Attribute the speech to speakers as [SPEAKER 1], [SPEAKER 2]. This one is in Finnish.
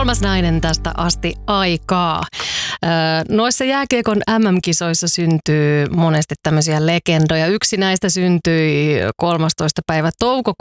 [SPEAKER 1] kolmas nainen tästä asti aikaa. Noissa jääkiekon MM-kisoissa syntyy monesti tämmöisiä legendoja. Yksi näistä syntyi 13. päivä toukokuuta